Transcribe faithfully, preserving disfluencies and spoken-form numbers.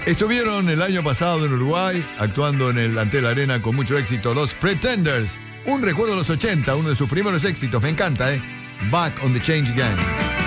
Estuvieron el año pasado en Uruguay, actuando en el Antel Arena con mucho éxito, los Pretenders. Un recuerdo de los ochenta, uno de sus primeros éxitos, me encanta, ¿eh? Back on the Change Gang.